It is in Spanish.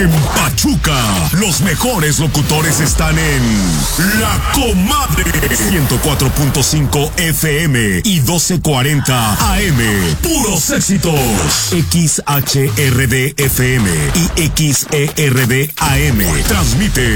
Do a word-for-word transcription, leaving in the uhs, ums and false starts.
En Pachuca, los mejores locutores están en La Comadre. ciento cuatro punto cinco F M y doce cuarenta A M. Puros éxitos. X H R D F M y X E R D A M. Transmite